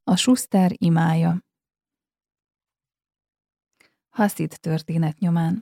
A Schuster imája. Haszid történet nyomán.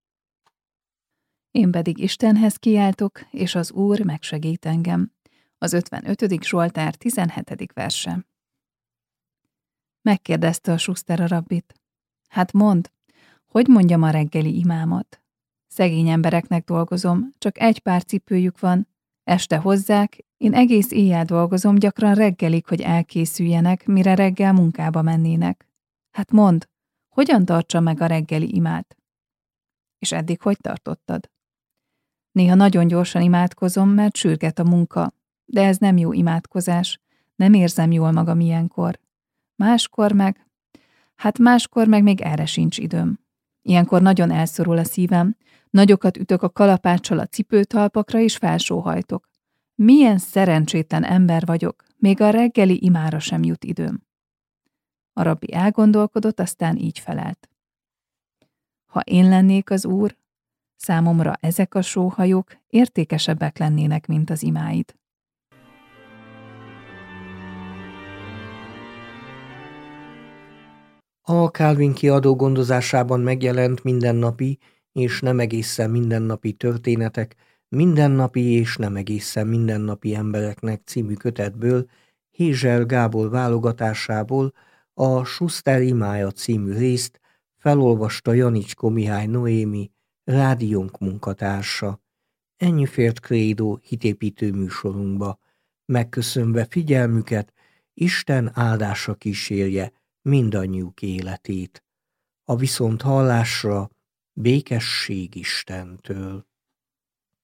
Én pedig Istenhez kiáltok, és az Úr megsegít engem. Az 55. Zsoltár 17. verse. Megkérdezte a Schuster a rabbit. Hát mondd, hogy mondjam a reggeli imámat? Szegény embereknek dolgozom, csak egy pár cipőjük van, este hozzák, én egész éjjel dolgozom, gyakran reggelig, hogy elkészüljenek, mire reggel munkába mennének. Hát mondd, hogyan tartsa meg a reggeli imát? És eddig hogy tartottad? Néha nagyon gyorsan imádkozom, mert sürget a munka, de ez nem jó imádkozás, nem érzem jól magam ilyenkor. Máskor meg még erre sincs időm. Ilyenkor nagyon elszorul a szívem, nagyokat ütök a kalapáccsal a cipőtalpakra és felsóhajtok. Milyen szerencsétlen ember vagyok, még a reggeli imára sem jut időm. A rabbi elgondolkodott, aztán így felelt. Ha én lennék az Úr, számomra ezek a sóhajok értékesebbek lennének, mint az imáid. A Calvin kiadó gondozásában megjelent Mindennapi és nem egészen mindennapi történetek, Mindennapi és nem egészen mindennapi embereknek című kötetből, Hézsel Gábor válogatásából a Schuster imája című részt felolvasta Janicskó Mihály Noémi, rádiónk munkatársa. Ennyi fért Krédó hitépítő műsorunkba. Megköszönve figyelmüket, Isten áldása kísérje mindannyiuk életét. A viszonthallásra békesség Istentől.